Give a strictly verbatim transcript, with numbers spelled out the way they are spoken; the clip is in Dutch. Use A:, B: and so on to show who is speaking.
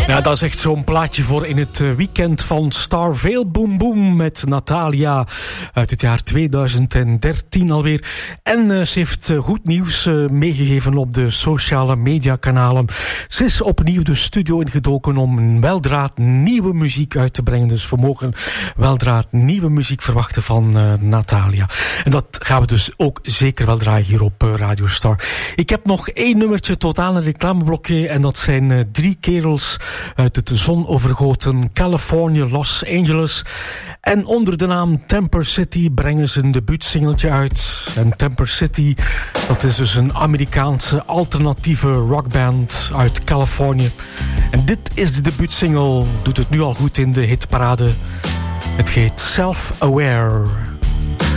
A: Ja, dat is echt zo'n plaatje voor in het weekend van Starvale Boom Boom met Natalia uit het jaar tweeduizend dertien alweer. En uh, ze heeft uh, goed nieuws uh, meegegeven op de sociale mediakanalen. Ze is opnieuw de studio ingedoken om weldra nieuwe muziek uit te brengen. Dus we mogen weldra nieuwe muziek verwachten van uh, Natalia. En dat gaan we dus ook zeker wel draaien hier op uh, Radio Star. Ik heb nog één nummertje tot aan een reclameblokje en dat zijn uh, drie kerels uit het zonovergoten Californië, Los Angeles. En onder de naam Temper City brengen ze een debuutsingeltje uit. En Temper City, dat is dus een Amerikaanse alternatieve rockband uit Californië. En dit is de debuutsingle, doet het nu al goed in de hitparade. Het heet Self-Aware.